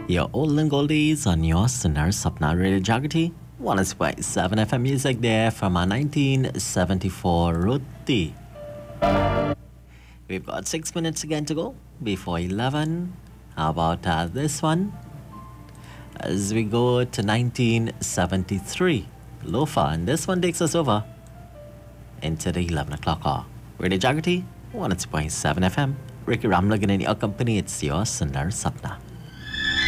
Your olden goldies on your Sundar Sapna Radio Jagrati 106.7 FM music there from our 1974 Rutti. We've got 6 minutes again to go before 11. How about this one? As we go to 1973, Lofa, and this one takes us over into the 11 o'clock hour. Radio Jagrati 106.7 FM. Ricky Ramlagan in your company, it's your Sundar Sapna.